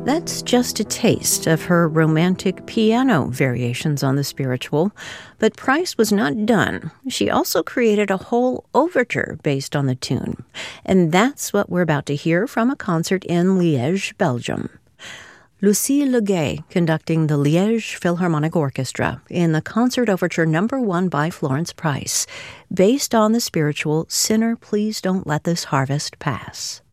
That's just a taste of her romantic piano variations on the spiritual. But Price was not done. She also created a whole overture based on the tune. And that's what we're about to hear from a concert in Liège, Belgium. Lucille Leguet conducting the Liège Philharmonic Orchestra in the Concert Overture No. 1 by Florence Price, based on the spiritual Sinner, Please Don't Let This Harvest Pass.